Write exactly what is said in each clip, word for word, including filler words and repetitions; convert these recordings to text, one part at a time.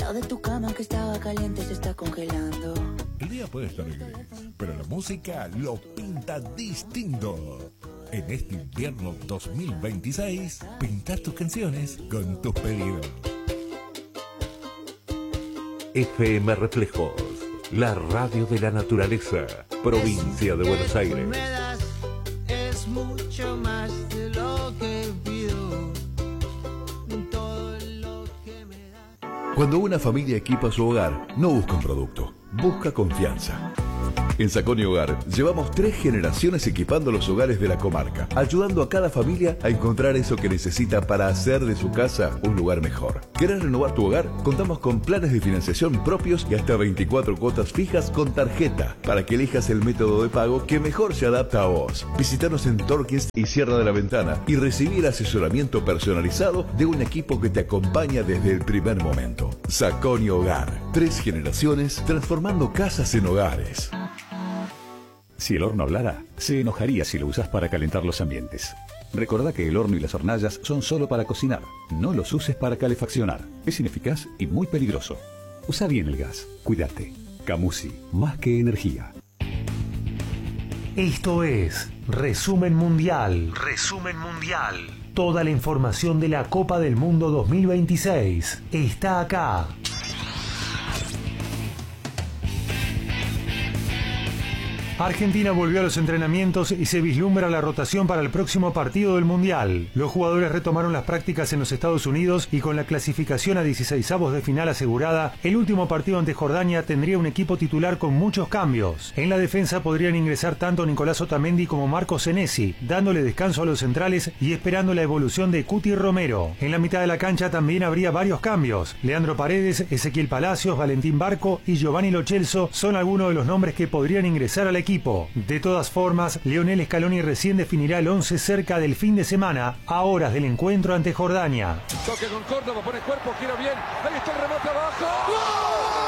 lado de tu cama que estaba caliente se está congelando. El día puede estar gris, pero la música lo pinta distinto. En este invierno dos mil veintiséis, pintar tus canciones con tus pedidos. F M Reflejos, la radio de la naturaleza, provincia de Buenos Aires. Es mucho más de lo que pido, todo lo que me da. Cuando una familia equipa su hogar, no busca un producto, busca confianza. En Saconi Hogar llevamos tres generaciones equipando los hogares de la comarca, ayudando a cada familia a encontrar eso que necesita para hacer de su casa un lugar mejor. ¿Querés renovar tu hogar? Contamos con planes de financiación propios y hasta veinticuatro cuotas fijas con tarjeta para que elijas el método de pago que mejor se adapta a vos. Visítanos en Torquist y Sierra de la Ventana y recibí el asesoramiento personalizado de un equipo que te acompaña desde el primer momento. Saconi Hogar, tres generaciones transformando casas en hogares. Si el horno hablara, se enojaría si lo usas para calentar los ambientes. Recordá que el horno y las hornallas son solo para cocinar. No los uses para calefaccionar. Es ineficaz y muy peligroso. Usa bien el gas. Cuídate. Camusi, más que energía. Esto es Resumen Mundial. Resumen Mundial. Toda la información de la Copa del Mundo dos mil veintiséis está acá. Argentina volvió a los entrenamientos y se vislumbra la rotación para el próximo partido del Mundial. Los jugadores retomaron las prácticas en los Estados Unidos y con la clasificación a dieciseisavos de final asegurada, el último partido ante Jordania tendría un equipo titular con muchos cambios. En la defensa podrían ingresar tanto Nicolás Otamendi como Marco Senesi, dándole descanso a los centrales y esperando la evolución de Cuti Romero. En la mitad de la cancha también habría varios cambios. Leandro Paredes, Ezequiel Palacios, Valentín Barco y Giovanni Lo Celso son algunos de los nombres que podrían ingresar al equipo. De todas formas, Lionel Scaloni recién definirá el once cerca del fin de semana, a horas del encuentro ante Jordania. Toque con Córdoba, pone cuerpo, gira bien, ahí está el remate abajo. ¡Gol!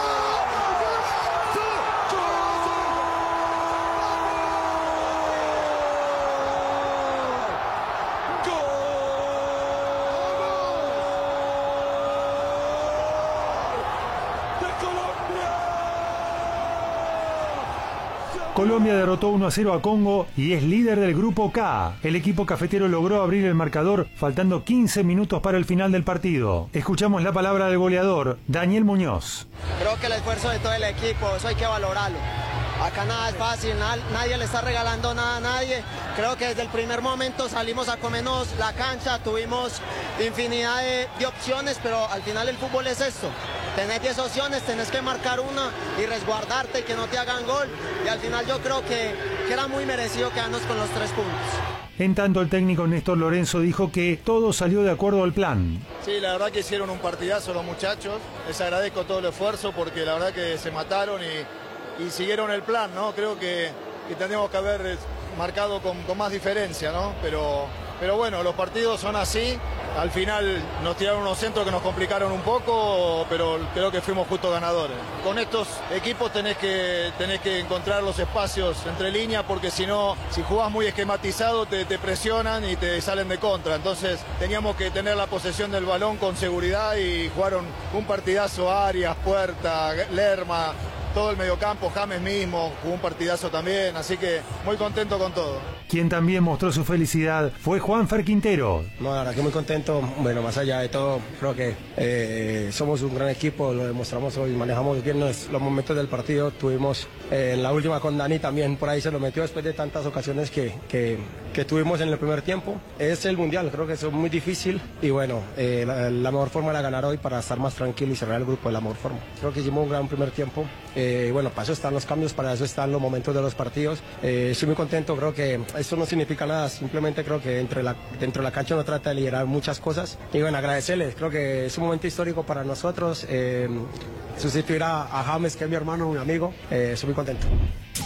Colombia derrotó uno a cero a Congo y es líder del grupo K. El equipo cafetero logró abrir el marcador faltando quince minutos para el final del partido. Escuchamos la palabra del goleador, Daniel Muñoz. Creo que el esfuerzo de todo el equipo, eso hay que valorarlo. Acá nada es fácil, nada, nadie le está regalando nada a nadie. Creo que desde el primer momento salimos a comernos la cancha, tuvimos infinidad de, de opciones, pero al final el fútbol es esto. Tenés diez opciones, tenés que marcar una y resguardarte y que no te hagan gol. Y al final yo creo que, que era muy merecido quedarnos con los tres puntos. En tanto, el técnico Néstor Lorenzo dijo que todo salió de acuerdo al plan. Sí, la verdad que hicieron un partidazo los muchachos. Les agradezco todo el esfuerzo porque la verdad que se mataron y, y siguieron el plan, ¿no? Creo que, que tendríamos que haber marcado con, con más diferencia, ¿no? Pero, pero bueno, los partidos son así. Al final nos tiraron unos centros que nos complicaron un poco, pero creo que fuimos justos ganadores. Con estos equipos tenés que, tenés que encontrar los espacios entre líneas, porque si no, si jugás muy esquematizado te, te presionan y te salen de contra. Entonces teníamos que tener la posesión del balón con seguridad y jugaron un partidazo Arias, Puerta, Lerma, todo el mediocampo, James mismo, jugó un partidazo también, así que muy contento con todo. Quien también mostró su felicidad fue Juanfer Quintero. No, la verdad que muy contento, bueno, más allá de todo, creo que eh, somos un gran equipo, lo demostramos hoy, manejamos bien los, los momentos del partido, tuvimos eh, en la última con Dani también, por ahí se lo metió después de tantas ocasiones que, que, que tuvimos en el primer tiempo. Es el Mundial, creo que es muy difícil y bueno, eh, la, la mejor forma era ganar hoy para estar más tranquilo y cerrar el grupo de la mejor forma. Creo que hicimos un gran primer tiempo. Eh, bueno, para eso están los cambios, para eso están los momentos de los partidos. Eh, estoy muy contento, creo que esto no significa nada, simplemente creo que dentro de la, dentro de la cancha uno trata de liderar muchas cosas. Y bueno, agradecerles, creo que es un momento histórico para nosotros. Eh, sustituir a, a James, que es mi hermano, mi amigo, eh, estoy muy contento.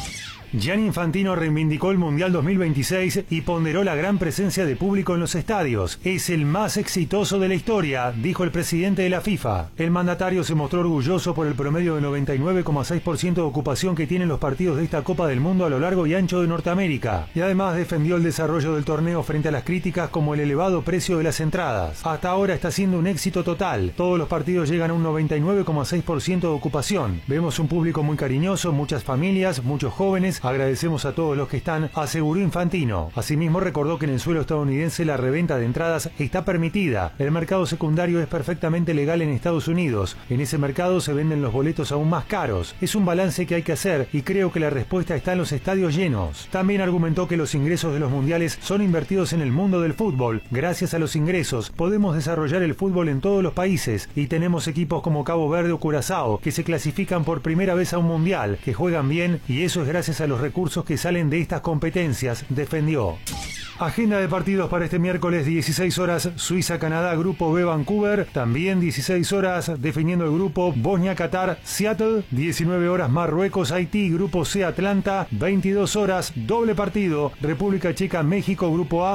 Gianni Infantino reivindicó el Mundial dos mil veintiséis y ponderó la gran presencia de público en los estadios. Es el más exitoso de la historia, dijo el presidente de la FIFA. El mandatario se mostró orgulloso por el promedio de noventa y nueve coma seis por ciento de ocupación que tienen los partidos de esta Copa del Mundo a lo largo y ancho de Norteamérica. Y además defendió el desarrollo del torneo frente a las críticas como el elevado precio de las entradas. Hasta ahora está siendo un éxito total. Todos los partidos llegan a un noventa y nueve coma seis por ciento de ocupación. Vemos un público muy cariñoso, muchas familias, muchos jóvenes. Agradecemos a todos los que están, aseguró Infantino. Asimismo recordó que en el suelo estadounidense la reventa de entradas está permitida. El mercado secundario es perfectamente legal en Estados Unidos. En ese mercado se venden los boletos aún más caros. Es un balance que hay que hacer y creo que la respuesta está en los estadios llenos. También argumentó que los ingresos de los mundiales son invertidos en el mundo del fútbol. Gracias a los ingresos podemos desarrollar el fútbol en todos los países y tenemos equipos como Cabo Verde o Curazao que se clasifican por primera vez a un mundial, que juegan bien y eso es gracias a los recursos que salen de estas competencias, defendió. Agenda de partidos para este miércoles, dieciséis horas, Suiza-Canadá, Grupo B, Vancouver. También dieciséis horas, definiendo el grupo, Bosnia-Qatar, Seattle. diecinueve horas, Marruecos-Haití, Grupo C, Atlanta. veintidós horas, doble partido, República Checa, México, Grupo A.